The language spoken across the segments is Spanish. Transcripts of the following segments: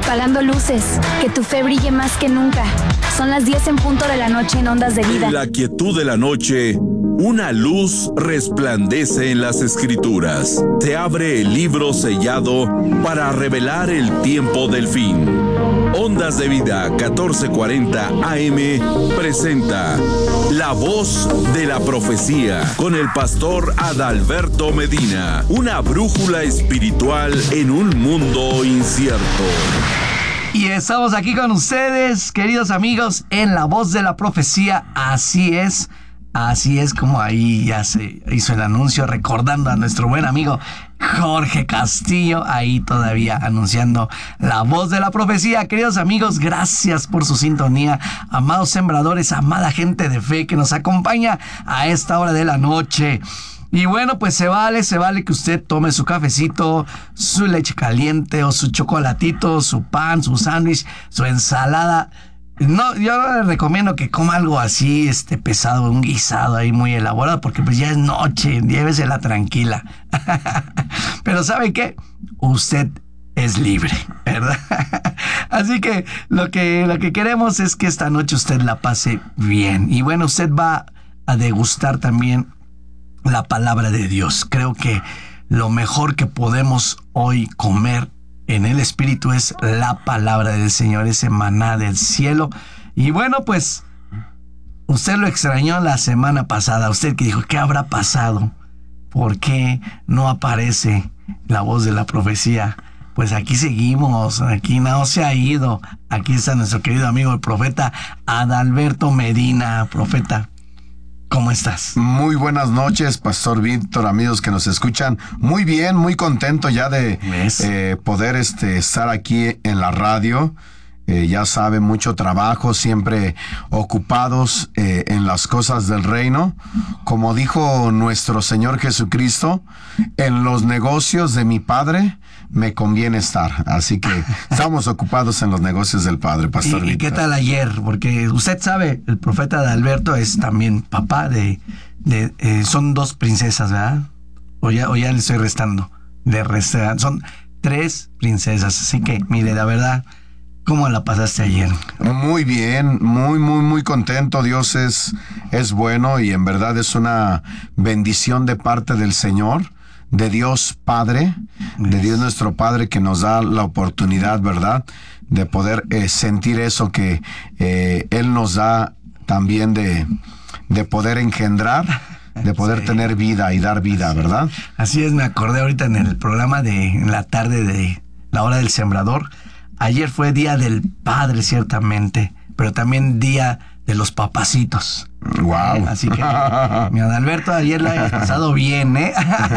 apagando luces, que tu fe brille más que nunca. Son las 10 en punto de la noche en Ondas de Vida. En la quietud de la noche, una luz resplandece en las Escrituras. Se abre el libro sellado para revelar el tiempo del fin. Ondas de Vida 1440 AM presenta La Voz de la Profecía con el pastor Adalberto Medina, una brújula espiritual en un mundo incierto. Y estamos aquí con ustedes, queridos amigos, en La Voz de la Profecía. Así es como ahí ya se hizo el anuncio, recordando a nuestro buen amigo Jorge Castillo, ahí todavía anunciando La Voz de la Profecía. Queridos amigos, gracias por su sintonía, amados sembradores, amada gente de fe que nos acompaña a esta hora de la noche. Y bueno, pues se vale que usted tome su cafecito, su leche caliente o su chocolatito, su pan, su sándwich, su ensalada. No, yo le recomiendo que coma algo así, pesado, un guisado ahí muy elaborado, porque pues ya es noche, llévesela tranquila. Pero ¿sabe qué? Usted es libre, ¿verdad? Así que lo que queremos es que esta noche usted la pase bien. Y bueno, usted va a degustar también la palabra de Dios. Creo que lo mejor que podemos hoy comer en el Espíritu es la palabra del Señor, ese maná del cielo. Y bueno, pues usted lo extrañó la semana pasada. Usted que dijo, ¿qué habrá pasado? ¿Por qué no aparece La Voz de la Profecía? Pues aquí seguimos, aquí no se ha ido. Aquí está nuestro querido amigo el profeta Adalberto Medina. Profeta, ¿cómo estás? Muy buenas noches, Pastor Víctor, amigos que nos escuchan. Muy bien, muy contento ya de poder estar aquí en la radio. Ya sabe, mucho trabajo, siempre ocupados en las cosas del reino. Como dijo nuestro Señor Jesucristo, en los negocios de mi Padre me conviene estar. Así que estamos ocupados en los negocios del Padre, Pastor Víctor. ¿Y qué tal ayer? Porque usted sabe, el profeta Adalberto es también papá de son dos princesas, ¿verdad? O ya le estoy restando. Son 3 princesas. Así que, mire, la verdad, ¿cómo la pasaste ayer? Muy bien, muy contento. Dios es bueno y en verdad es una bendición de parte del Señor, de Dios Padre, de Dios nuestro Padre, que nos da la oportunidad, ¿verdad?, de poder sentir eso que Él nos da también de poder engendrar, de poder tener vida y dar vida, ¿verdad? Así es, me acordé ahorita en el programa en la tarde de La Hora del Sembrador. Ayer fue Día del Padre, ciertamente, pero también Día de los Papacitos. Wow. Así que, mi Adalberto, ayer la he pasado bien, ¿eh?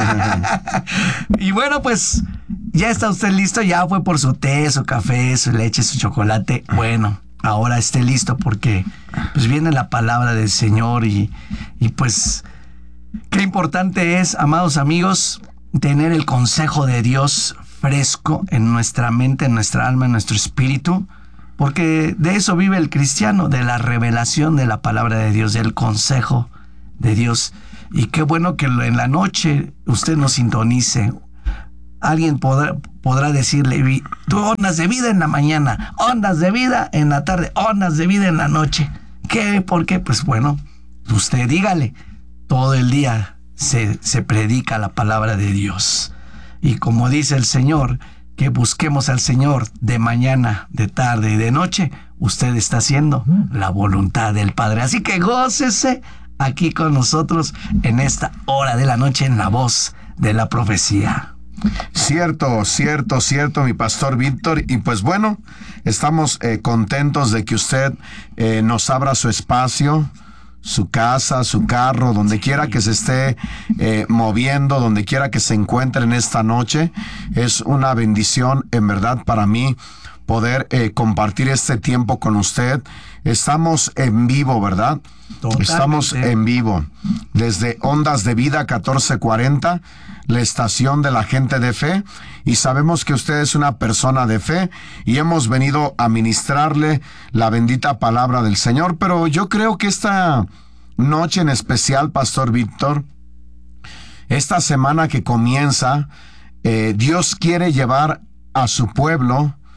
Y bueno, pues, ya está usted listo, ya fue por su té, su café, su leche, su chocolate. Bueno, ahora esté listo porque pues viene la palabra del Señor y pues, qué importante es, amados amigos, tener el consejo de Dios fresco en nuestra mente, en nuestra alma, en nuestro espíritu, porque de eso vive el cristiano, de la revelación de la palabra de Dios, del consejo de Dios. Y qué bueno que en la noche usted nos sintonice. Alguien podrá decirle, tú ondas de vida en la mañana, ondas de vida en la tarde, ondas de vida en la noche. ¿Qué? ¿Por qué? Pues bueno, usted dígale, todo el día se predica la palabra de Dios. Y como dice el Señor, que busquemos al Señor de mañana, de tarde y de noche, usted está haciendo la voluntad del Padre. Así que gócese aquí con nosotros en esta hora de la noche en La Voz de la Profecía. Cierto, mi Pastor Víctor. Y pues bueno, estamos contentos de que usted nos abra su espacio, su casa, su carro, donde quiera que se esté moviendo, donde quiera que se encuentre en esta noche. Es una bendición, en verdad, para mí poder compartir este tiempo con usted. Estamos en vivo, ¿verdad? Totalmente. Estamos en vivo desde Ondas de Vida 1440, la estación de la gente de fe, y sabemos que usted es una persona de fe y hemos venido a ministrarle la bendita palabra del Señor. Pero yo creo que esta noche en especial, Pastor Víctor, esta semana que comienza, Dios quiere llevar a su pueblo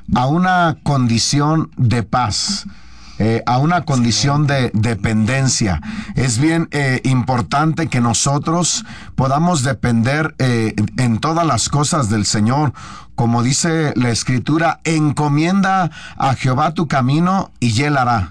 a una condición de paz, a una condición de dependencia. Es bien importante que nosotros podamos depender en todas las cosas del Señor. Como dice la Escritura, encomienda a Jehová tu camino y él hará.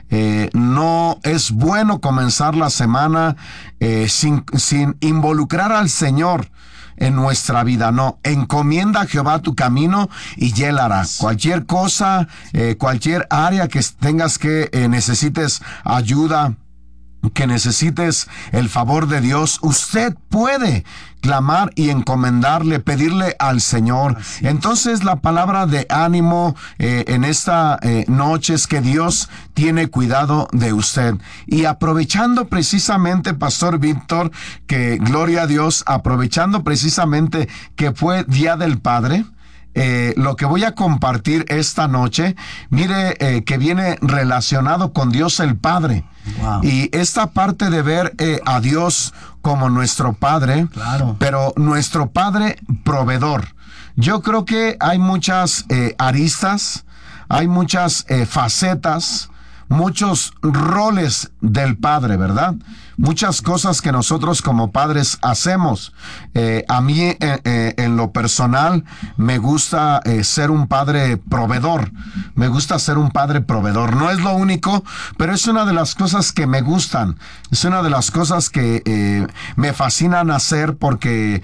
No es bueno comenzar la semana sin involucrar al Señor en nuestra vida. No, encomienda a Jehová tu camino y él hará. Cualquier cosa, cualquier área que tengas que necesites ayuda, que necesites el favor de Dios, usted puede clamar y encomendarle, pedirle al Señor. Entonces la palabra de ánimo en esta noche es que Dios tiene cuidado de usted. Y aprovechando precisamente, Pastor Víctor, que gloria a Dios, aprovechando precisamente que fue Día del Padre, lo que voy a compartir esta noche, mire, que viene relacionado con Dios el Padre. Wow. Y esta parte de ver a Dios como nuestro Padre, claro, pero nuestro Padre proveedor. Yo creo que hay muchas aristas, hay muchas facetas, muchos roles del Padre, ¿verdad? Muchas cosas que nosotros como padres hacemos. A mí, en lo personal, me gusta ser un padre proveedor. Me gusta ser un padre proveedor. No es lo único, pero es una de las cosas que me gustan. Es una de las cosas que me fascinan hacer, porque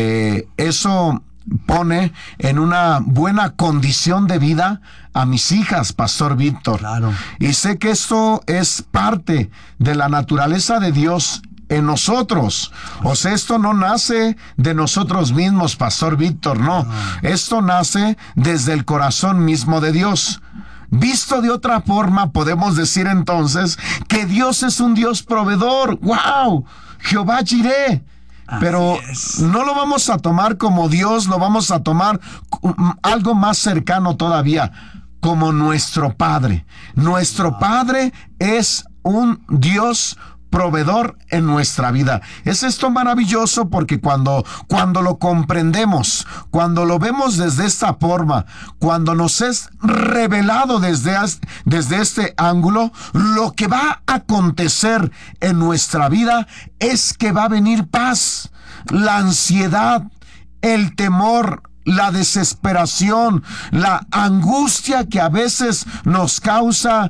eso pone en una buena condición de vida a mis hijas, Pastor Víctor. Claro. Y sé que esto es parte de la naturaleza de Dios en nosotros. O sea, esto no nace de nosotros mismos, Pastor Víctor, no. Esto nace desde el corazón mismo de Dios. Visto de otra forma, podemos decir entonces que Dios es un Dios proveedor. ¡Wow! Jehová Jireh. Pero no lo vamos a tomar como Dios, lo vamos a tomar algo más cercano todavía, como nuestro Padre. Nuestro Padre es un Dios proveedor en nuestra vida. Es esto maravilloso, porque cuando lo comprendemos, cuando lo vemos desde esta forma, cuando nos es revelado desde este ángulo, lo que va a acontecer en nuestra vida es que va a venir paz. La ansiedad, el temor, la desesperación, la angustia que a veces nos causa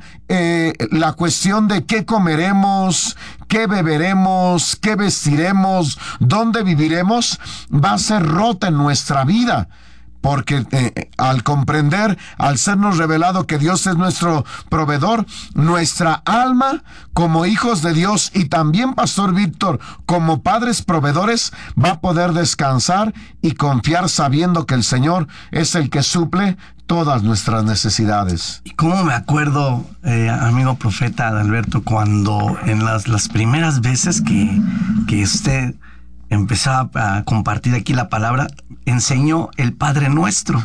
la cuestión de qué comeremos, qué beberemos, qué vestiremos, dónde viviremos, va a ser rota en nuestra vida. Porque al comprender, al sernos revelado que Dios es nuestro proveedor, nuestra alma como hijos de Dios, y también, Pastor Víctor, como padres proveedores, va a poder descansar y confiar sabiendo que el Señor es el que suple todas nuestras necesidades. Y cómo me acuerdo, amigo profeta Alberto, cuando en las primeras veces que usted empezaba a compartir aquí la palabra, enseñó el Padre Nuestro.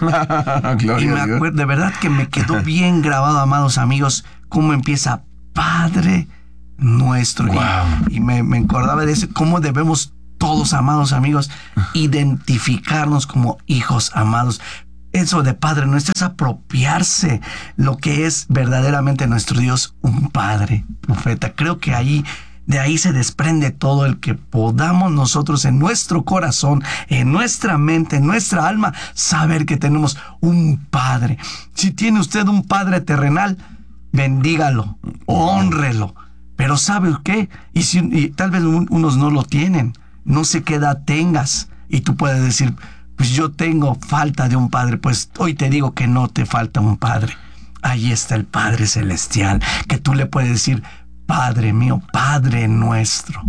Y me acuerdo, de verdad que me quedó bien grabado, amados amigos, cómo empieza Padre Nuestro. Wow. Y me acordaba de eso, cómo debemos todos, amados amigos, identificarnos como hijos amados. Eso de Padre Nuestro es apropiarse lo que es verdaderamente nuestro Dios, un Padre, profeta. Creo que de ahí se desprende todo el que podamos nosotros en nuestro corazón, en nuestra mente, en nuestra alma, saber que tenemos un Padre. Si tiene usted un Padre terrenal, bendígalo, hónrelo. Pero ¿sabe qué? Y tal vez unos no lo tienen. No sé qué edad tengas. Y tú puedes decir, pues yo tengo falta de un Padre. Pues hoy te digo que no te falta un Padre. Ahí está el Padre Celestial, que tú le puedes decir, Padre mío, Padre nuestro.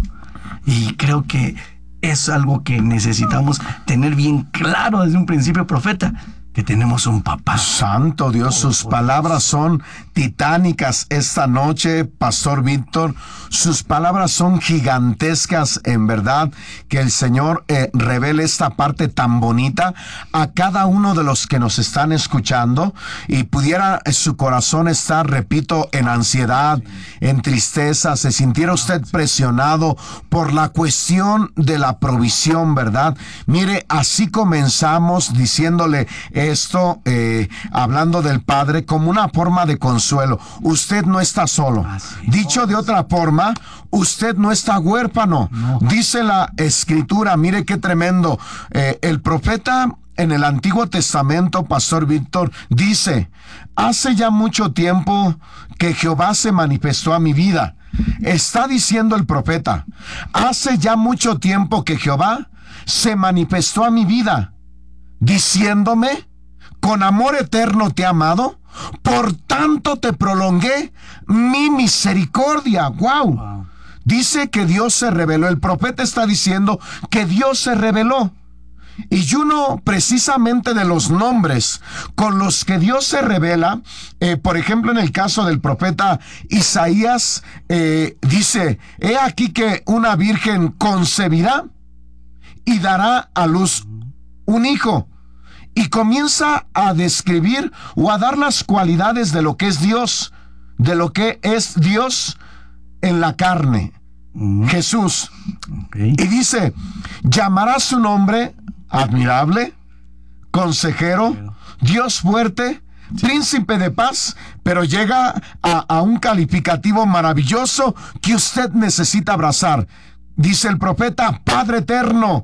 Y creo que es algo que necesitamos tener bien claro desde un principio, profeta, que tenemos un papá. Santo Dios, sus palabras son titánicas esta noche, Pastor Víctor. Sus palabras son gigantescas, en verdad, que el Señor revele esta parte tan bonita a cada uno de los que nos están escuchando, y pudiera su corazón estar, repito, en ansiedad, en tristeza, se sintiera usted presionado por la cuestión de la provisión, ¿verdad? Mire, así comenzamos diciéndole, esto, hablando del Padre, como una forma de consuelo. Usted no está solo. Dicho de otra forma, usted no está huérfano. No. Dice la Escritura, mire qué tremendo. El profeta en el Antiguo Testamento, Pastor Víctor, dice: hace ya mucho tiempo que Jehová se manifestó a mi vida. Está diciendo el profeta: hace ya mucho tiempo que Jehová se manifestó a mi vida, diciéndome: con amor eterno te he amado, por tanto te prolongué mi misericordia. Wow. Dice que Dios se reveló. El profeta está diciendo que Dios se reveló. Y uno precisamente de los nombres con los que Dios se revela, por ejemplo en el caso del profeta Isaías, dice: he aquí que una virgen concebirá y dará a luz un hijo. Y comienza a describir o a dar las cualidades de lo que es Dios, de lo que es Dios en la carne, Jesús. Y dice: llamará su nombre Admirable, Consejero, Dios fuerte, Príncipe de paz. Pero llega a un calificativo maravilloso que usted necesita abrazar. Dice el profeta: Padre eterno,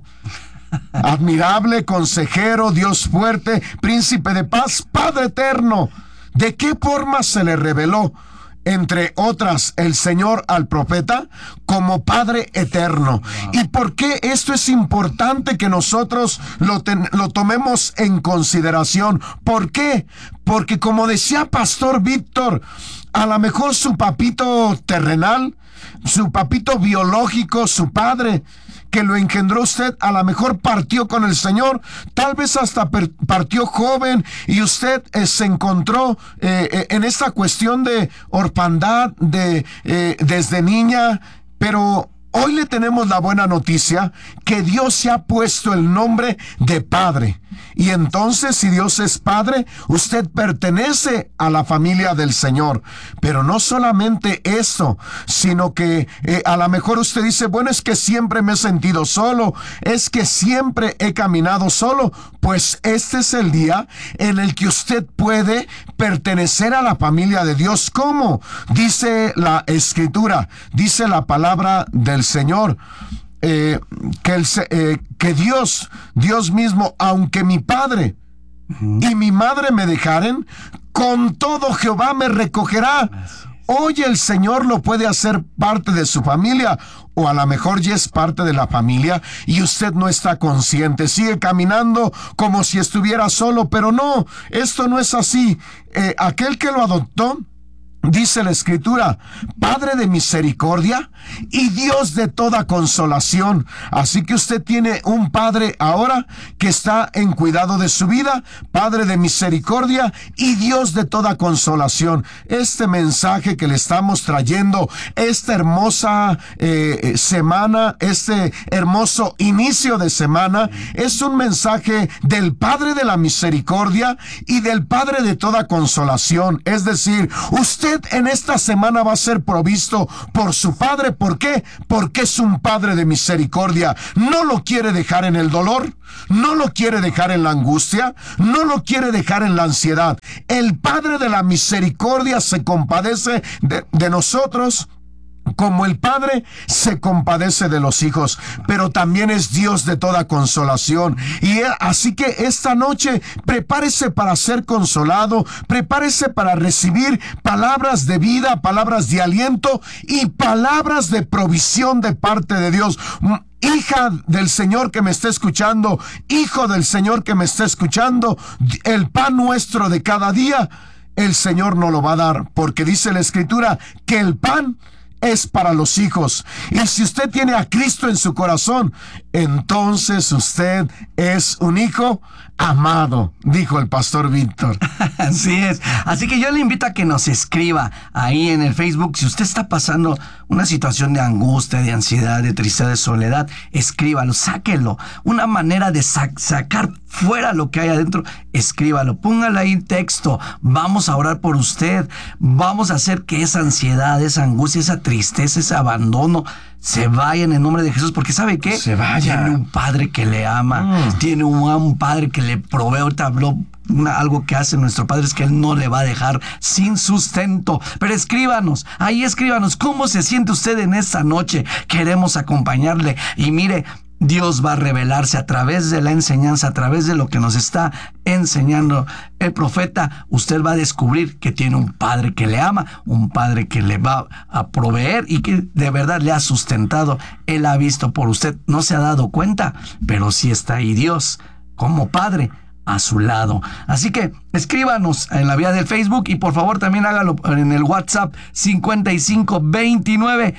admirable, consejero, Dios fuerte, príncipe de paz, Padre eterno. ¿De qué forma se le reveló, entre otras, el Señor al profeta? Como Padre eterno. ¿Y por qué esto es importante que nosotros lo tomemos en consideración? ¿Por qué? Porque, como decía Pastor Víctor, a lo mejor su papito terrenal, su papito biológico, su padre que lo engendró usted, a lo mejor partió con el Señor, tal vez hasta partió joven, y usted se encontró en esta cuestión de orfandad desde niña. Pero hoy le tenemos la buena noticia que Dios se ha puesto el nombre de Padre. Y entonces, si Dios es Padre, usted pertenece a la familia del Señor. Pero no solamente eso, sino que a lo mejor usted dice: bueno, es que siempre me he sentido solo, es que siempre he caminado solo. Pues este es el día en el que usted puede pertenecer a la familia de Dios. ¿Cómo? Dice la Escritura, dice la palabra del Señor, que Dios mismo: aunque mi padre y mi madre me dejaren, con todo Jehová me recogerá. Hoy el Señor lo puede hacer parte de su familia, o a lo mejor ya es parte de la familia y usted no está consciente, sigue caminando como si estuviera solo. Pero no, esto no es así. Aquel que lo adoptó, dice la Escritura, Padre de misericordia y Dios de toda consolación. Así que usted tiene un Padre ahora que está en cuidado de su vida, Padre de misericordia y Dios de toda consolación. Este mensaje que le estamos trayendo, esta hermosa semana, este hermoso inicio de semana, es un mensaje del Padre de la misericordia y del Padre de toda consolación. Es decir, usted en esta semana va a ser provisto por su Padre. ¿Por qué? Porque es un Padre de misericordia. No lo quiere dejar en el dolor, no lo quiere dejar en la angustia, no lo quiere dejar en la ansiedad. El Padre de la misericordia se compadece de nosotros, como el Padre se compadece de los hijos. Pero también es Dios de toda consolación. Y así que esta noche prepárese para ser consolado, prepárese para recibir palabras de vida, palabras de aliento y palabras de provisión de parte de Dios. Hija del Señor que me está escuchando, hijo del Señor que me está escuchando, el pan nuestro de cada día, el Señor nos lo va a dar, porque dice la Escritura que el pan es para los hijos. Y si usted tiene a Cristo en su corazón, entonces usted es un hijo amado, dijo el Pastor Víctor. Así es. Así que yo le invito a que nos escriba ahí en el Facebook. Si usted está pasando una situación de angustia, de ansiedad, de tristeza, de soledad, escríbalo, sáquelo. Una manera de sacar fuera lo que hay adentro, escríbalo, póngale ahí texto. Vamos a orar por usted. Vamos a hacer que esa ansiedad, esa angustia, esa tristeza, ese abandono se vaya en el nombre de Jesús, porque ¿sabe qué? Se vaya. Tiene un padre que le ama, tiene un padre que le provee. Ahorita habló algo que hace nuestro padre, es que Él no le va a dejar sin sustento. Pero escríbanos, ¿cómo se siente usted en esta noche? Queremos acompañarle. Y mire, Dios va a revelarse a través de la enseñanza, a través de lo que nos está enseñando el profeta. Usted va a descubrir que tiene un padre que le ama, un padre que le va a proveer y que de verdad le ha sustentado. Él ha visto por usted, no se ha dado cuenta, pero sí está ahí Dios como padre a su lado. Así que escríbanos en la vía del Facebook y por favor también hágalo en el WhatsApp 5529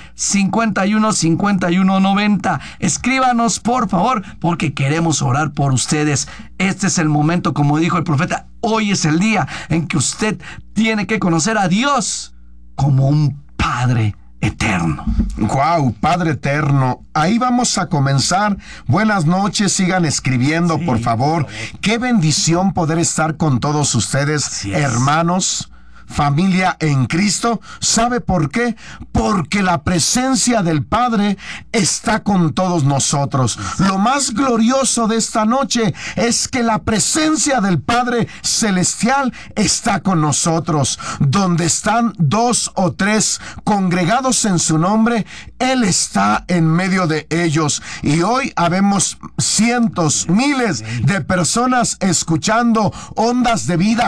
51 51 90. Escríbanos por favor, porque queremos orar por ustedes. Este es el momento, como dijo el profeta, hoy es el día en que usted tiene que conocer a Dios como un Padre eterno. Wow, Padre eterno. Ahí vamos a comenzar. Buenas noches, sigan escribiendo, por favor. Qué bendición poder estar con todos ustedes, hermanos, familia en Cristo. ¿Sabe por qué? Porque la presencia del Padre está con todos nosotros. Lo más glorioso de esta noche es que la presencia del Padre Celestial está con nosotros. Donde están 2 o 3 congregados en su nombre, Él está en medio de ellos. Y hoy habemos cientos, miles de personas escuchando Ondas de Vida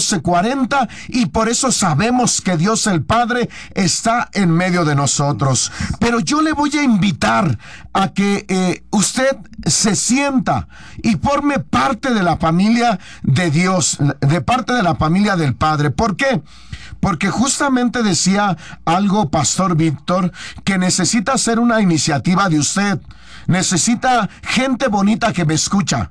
1440 y por eso sabemos que Dios el Padre está en medio de nosotros. Pero yo le voy a invitar a que usted se sienta y forme parte de la familia de Dios, de parte de la familia del Padre. ¿Por qué? Porque justamente decía algo Pastor Víctor, que necesita hacer una iniciativa de usted. Necesita gente bonita que me escucha.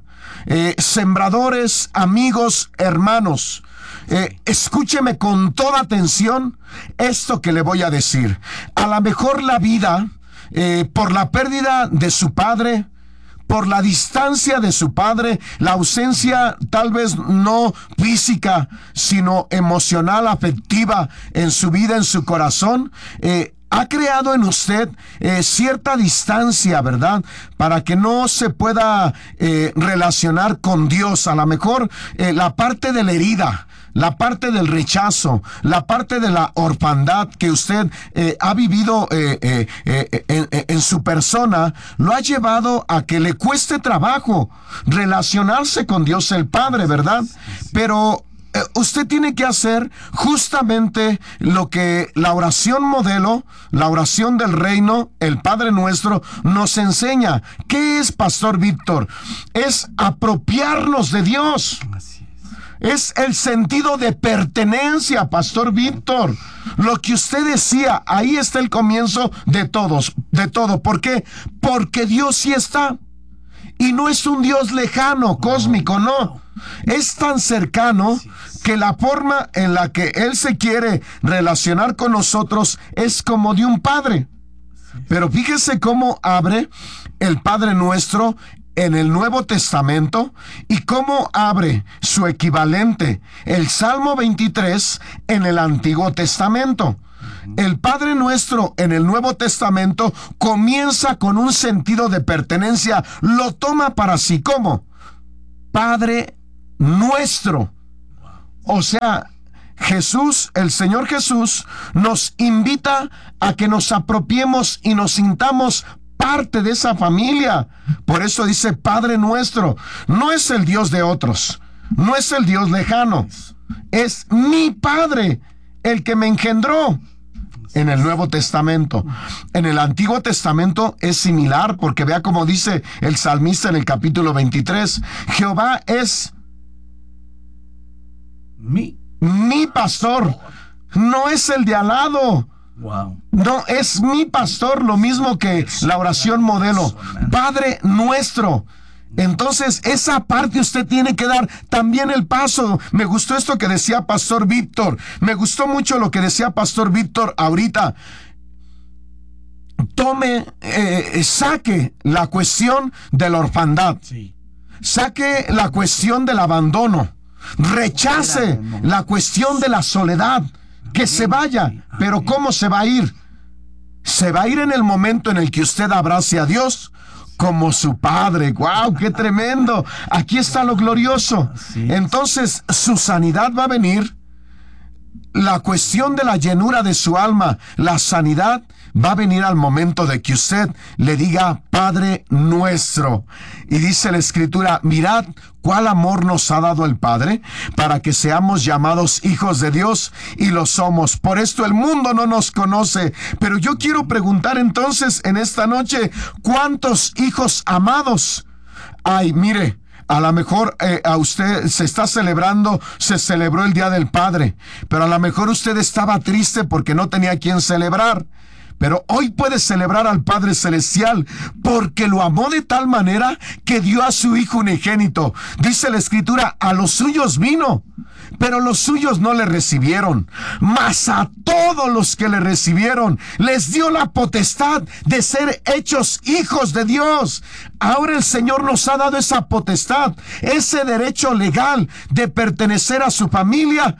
Sembradores, amigos, hermanos. Escúcheme con toda atención esto que le voy a decir. A lo mejor la vida, por la pérdida de su padre, por la distancia de su padre, la ausencia tal vez no física, sino emocional, afectiva en su vida, en su corazón, ha creado en usted cierta distancia, ¿verdad? Para que no se pueda relacionar con Dios. A lo mejor la parte de la herida, la parte del rechazo, la parte de la orfandad que usted ha vivido en su persona, lo ha llevado a que le cueste trabajo relacionarse con Dios el Padre, ¿verdad? Pero usted tiene que hacer justamente lo que la oración modelo, la oración del reino, el Padre Nuestro, nos enseña. ¿Qué es, Pastor Víctor? Es apropiarnos de Dios. Es el sentido de pertenencia, Pastor Víctor. Lo que usted decía, ahí está el comienzo de todo. ¿Por qué? Porque Dios sí está. Y no es un Dios lejano, cósmico, no. Es tan cercano que la forma en la que Él se quiere relacionar con nosotros es como de un padre. Pero fíjese cómo abre el Padre Nuestro en el Nuevo Testamento y cómo abre su equivalente, el Salmo 23, en el Antiguo Testamento. El Padre Nuestro en el Nuevo Testamento comienza con un sentido de pertenencia, lo toma para sí como Padre Nuestro. O sea, Jesús, el Señor Jesús, nos invita a que nos apropiemos y nos sintamos parte de esa familia. Por eso dice Padre Nuestro. No es el Dios de otros, no es el Dios lejano, es mi Padre, el que me engendró. En el Nuevo Testamento. En el Antiguo Testamento es similar, porque vea como dice el salmista en el capítulo 23, Jehová es mi pastor, no es el de al lado. Wow. No, es mi pastor, lo mismo que la oración modelo, Padre Nuestro. Entonces, esa parte usted tiene que dar también el paso. Me gustó esto que decía Pastor Víctor. Me gustó mucho lo que decía Pastor Víctor ahorita. Saque la cuestión de la orfandad. Sí. Saque la cuestión del abandono. Rechace la cuestión de la soledad. Que se vaya. Pero ¿cómo se va a ir? se va a ir en el momento en el que usted abrace a Dios como su Padre. ¡Wow! ¡Qué tremendo! Aquí está lo glorioso. Entonces, su sanidad va a venir. La cuestión de la llenura de su alma, la sanidad, va a venir al momento de que usted le diga Padre nuestro. Y dice la Escritura, mirad cuál amor nos ha dado el Padre para que seamos llamados hijos de Dios, y lo somos. Por esto el mundo no nos conoce. Pero yo quiero preguntar entonces en esta noche, ¿cuántos hijos amados hay? Mire, a lo mejor a usted se celebró el Día del Padre, pero a lo mejor usted estaba triste porque no tenía quien celebrar. Pero hoy puede celebrar al Padre Celestial porque lo amó de tal manera que dio a su Hijo unigénito. Dice la Escritura, a los suyos vino, pero los suyos no le recibieron. Mas a todos los que le recibieron, les dio la potestad de ser hechos hijos de Dios. Ahora el Señor nos ha dado esa potestad, ese derecho legal de pertenecer a su familia,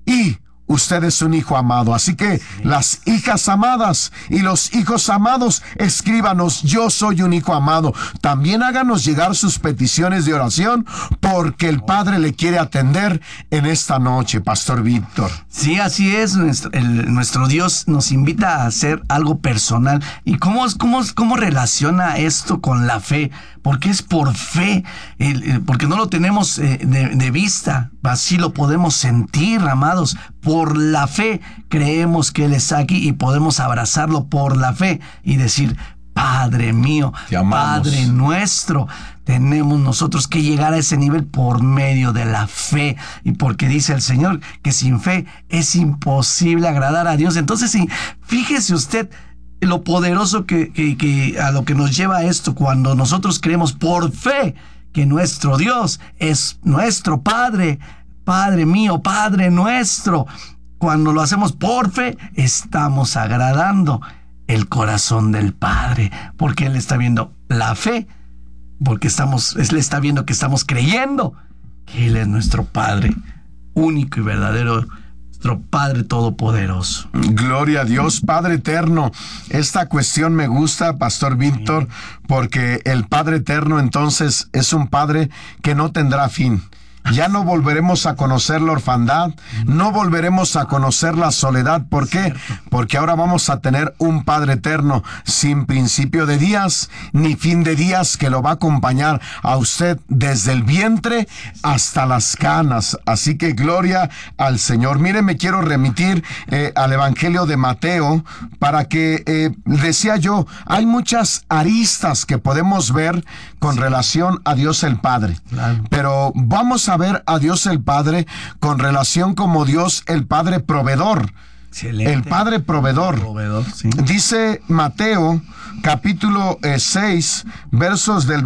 y usted es un hijo amado. Así que las hijas amadas y los hijos amados, escríbanos, yo soy un hijo amado. También háganos llegar sus peticiones de oración, porque el Padre le quiere atender en esta noche, Pastor Víctor. Sí, así es. Nuestro Dios nos invita a hacer algo personal. ¿Y cómo relaciona esto con la fe? Porque es por fe, porque no lo tenemos de vista, así lo podemos sentir, amados. Por la fe creemos que Él está aquí y podemos abrazarlo por la fe y decir, Padre mío, Padre nuestro. Tenemos nosotros que llegar a ese nivel por medio de la fe, y porque dice el Señor que sin fe es imposible agradar a Dios. Entonces, sí, fíjese usted lo poderoso que a lo que nos lleva esto cuando nosotros creemos por fe que nuestro Dios es nuestro Padre, Padre mío, Padre nuestro. Cuando lo hacemos por fe, estamos agradando el corazón del Padre, porque Él está viendo la fe, porque Él está viendo que estamos creyendo que Él es nuestro Padre único y verdadero, nuestro Padre todopoderoso. Gloria a Dios, Padre eterno. Esta cuestión me gusta, Pastor Víctor, porque el Padre eterno entonces es un Padre que no tendrá fin. Ya no volveremos a conocer la orfandad, no volveremos a conocer la soledad. ¿Por qué? Porque ahora vamos a tener un Padre eterno, sin principio de días ni fin de días, que lo va a acompañar a usted desde el vientre hasta las canas. Así que gloria al Señor. Mire, me quiero remitir al Evangelio de Mateo para que, decía yo, hay muchas aristas que podemos ver con relación a Dios el Padre. Claro. Pero vamos a ver a Dios el Padre con relación como Dios el Padre proveedor. Excelente. El Padre proveedor. Sí. Dice Mateo capítulo 6 versos del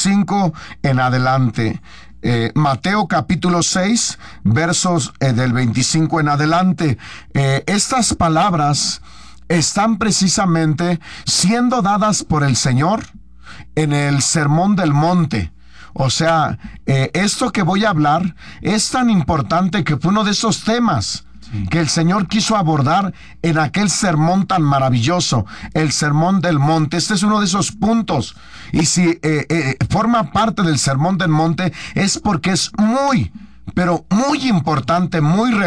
25 en adelante. Mateo capítulo 6 versos del 25 en adelante. Estas palabras están precisamente siendo dadas por el Señor en el Sermón del Monte. O sea, esto que voy a hablar es tan importante que fue uno de esos temas que el Señor quiso abordar en aquel sermón tan maravilloso, el Sermón del Monte. Este es uno de esos puntos. Y si forma parte del Sermón del Monte, es porque es muy, pero muy importante, muy relevante.